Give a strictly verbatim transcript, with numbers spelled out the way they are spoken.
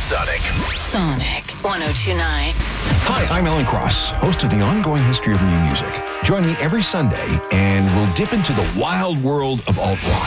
Sonic. Sonic one oh two point nine. Hi, I'm Alan Cross, host of The Ongoing History of New Music. Join me every Sunday, and we'll dip into the wild world of alt-rock.